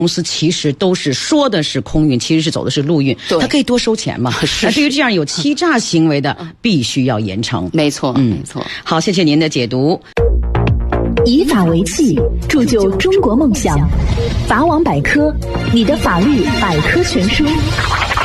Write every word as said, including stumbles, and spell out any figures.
公司其实都是说的是空运，其实是走的是陆运，他可以多收钱嘛。 是那对于这样有欺诈行为的，必须要严惩。 没错， 嗯， 没错。 好，谢谢您的解读。 以法为器，铸就中国梦想。法网百科，你的法律百科全书。